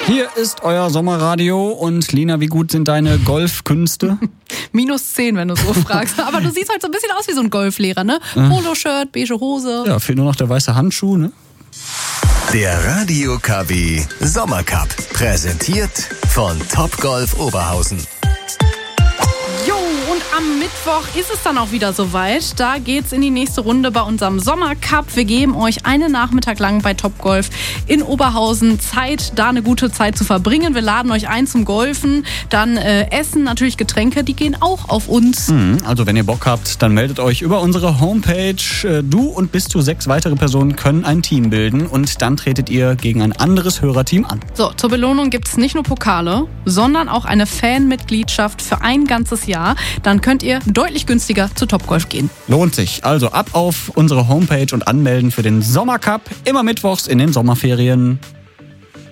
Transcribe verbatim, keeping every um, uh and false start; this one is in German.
Hier ist euer Sommerradio und Lina, wie gut sind deine Golfkünste? Minus zehn, wenn du so fragst. Aber du siehst halt so ein bisschen aus wie so ein Golflehrer, ne? Polo-Shirt, beige Hose. Ja, fehlt nur noch der weiße Handschuh, ne? Der Radio K W Sommercup, präsentiert von Topgolf Oberhausen. Jo, und am Mittwoch ist es dann auch wieder soweit. Da geht's in die nächste Runde bei unserem Sommercup. Wir geben euch einen Nachmittag lang bei Topgolf in Oberhausen Zeit, da eine gute Zeit zu verbringen. Wir laden euch ein zum Golfen, dann äh, Essen, natürlich Getränke, die gehen auch auf uns. Mhm, also wenn ihr Bock habt, dann meldet euch über unsere Homepage. Du und bis zu sechs weitere Personen können ein Team bilden und dann tretet ihr gegen ein anderes Hörerteam an. So, zur Belohnung gibt's nicht nur Pokale, sondern auch eine Fanmitgliedschaft für ein ganzes Jahr. Dann könnt ihr deutlich günstiger zu Topgolf gehen. Lohnt sich. Also ab auf unsere Homepage und anmelden für den Sommercup. Immer mittwochs in den Sommerferien.